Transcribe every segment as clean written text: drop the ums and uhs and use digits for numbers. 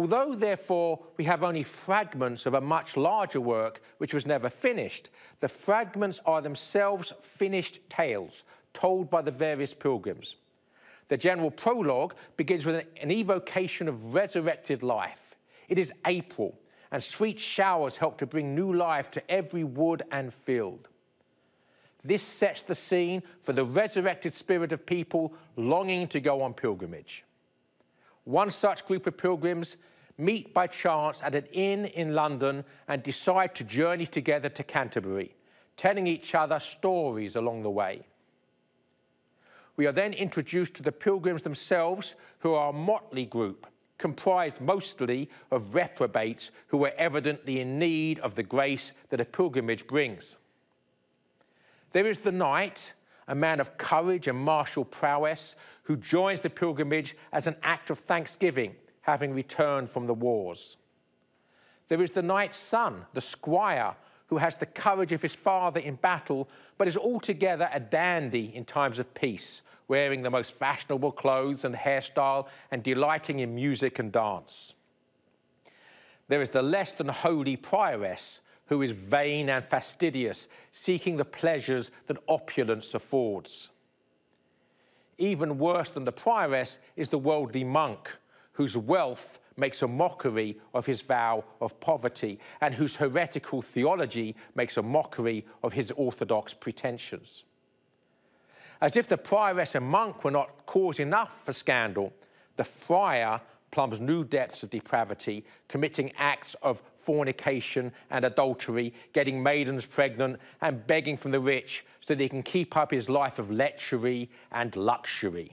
Although, therefore, we have only fragments of a much larger work which was never finished, the fragments are themselves finished tales told by the various pilgrims. The general prologue begins with an evocation of resurrected life. It is April, and sweet showers help to bring new life to every wood and field. This sets the scene for the resurrected spirit of people longing to go on pilgrimage. One such group of pilgrims meet by chance at an inn in London and decide to journey together to Canterbury, telling each other stories along the way. We are then introduced to the pilgrims themselves, who are a motley group, comprised mostly of reprobates who were evidently in need of the grace that a pilgrimage brings. There is the knight, a man of courage and martial prowess, who joins the pilgrimage as an act of thanksgiving, having returned from the wars. There is the knight's son, the squire, who has the courage of his father in battle, but is altogether a dandy in times of peace, wearing the most fashionable clothes and hairstyle and delighting in music and dance. There is the less than holy prioress, who is vain and fastidious, seeking the pleasures that opulence affords. Even worse than the prioress is the worldly monk, whose wealth makes a mockery of his vow of poverty, and whose heretical theology makes a mockery of his orthodox pretensions. As if the prioress and monk were not cause enough for scandal, the friar plumbs new depths of depravity, committing acts of fornication and adultery, getting maidens pregnant and begging from the rich so that he can keep up his life of lechery and luxury.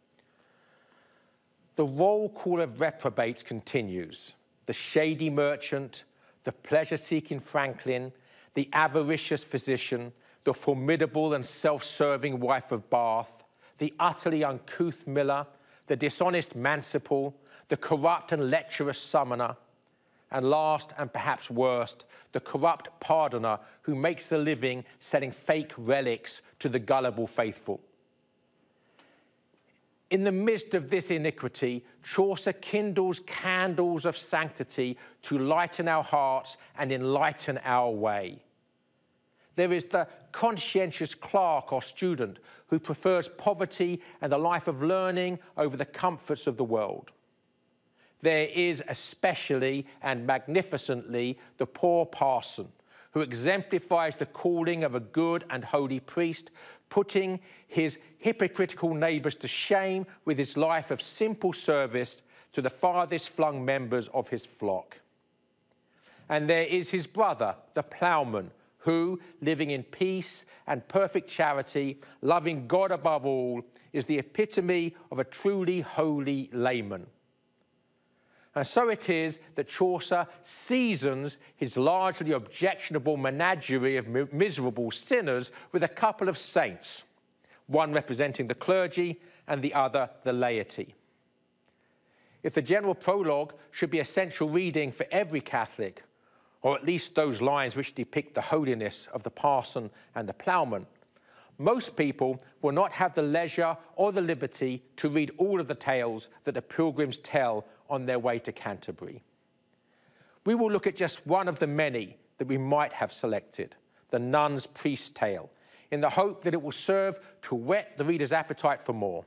The roll call of reprobates continues. The shady merchant, the pleasure-seeking Franklin, the avaricious physician, the formidable and self-serving wife of Bath, the utterly uncouth miller, the dishonest manciple, the corrupt and lecherous summoner, and last and perhaps worst, the corrupt pardoner who makes a living selling fake relics to the gullible faithful. In the midst of this iniquity, Chaucer kindles candles of sanctity to lighten our hearts and enlighten our way. There is the conscientious clerk or student who prefers poverty and the life of learning over the comforts of the world. There is especially and magnificently the poor parson, who exemplifies the calling of a good and holy priest, putting his hypocritical neighbours to shame with his life of simple service to the farthest flung members of his flock. And there is his brother, the ploughman, who, living in peace and perfect charity, loving God above all, is the epitome of a truly holy layman. And so it is that Chaucer seasons his largely objectionable menagerie of miserable sinners with a couple of saints, one representing the clergy and the other the laity. If the general prologue should be essential reading for every Catholic, or at least those lines which depict the holiness of the parson and the ploughman, most people will not have the leisure or the liberty to read all of the tales that the pilgrims tell on their way to Canterbury. We will look at just one of the many that we might have selected, the Nun's Priest Tale, in the hope that it will serve to whet the reader's appetite for more.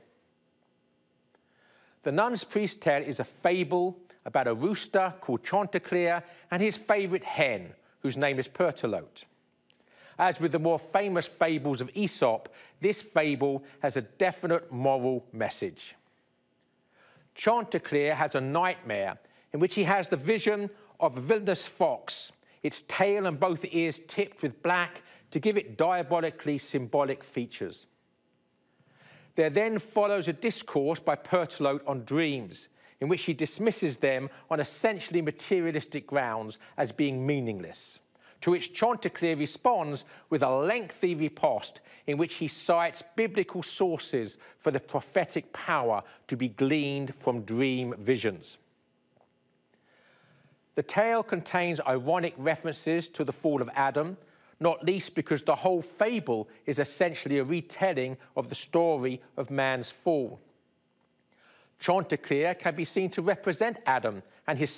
The Nun's Priest Tale is a fable about a rooster called Chanticleer and his favourite hen, whose name is Pertelote. As with the more famous fables of Aesop, this fable has a definite moral message. Chanticleer has a nightmare in which he has the vision of a villainous fox, its tail and both ears tipped with black to give it diabolically symbolic features. There then follows a discourse by Pertelote on dreams, in which he dismisses them on essentially materialistic grounds as being meaningless, to which Chanticleer responds with a lengthy riposte in which he cites biblical sources for the prophetic power to be gleaned from dream visions. The tale contains ironic references to the fall of Adam, not least because the whole fable is essentially a retelling of the story of man's fall. Chanticleer can be seen to represent Adam and his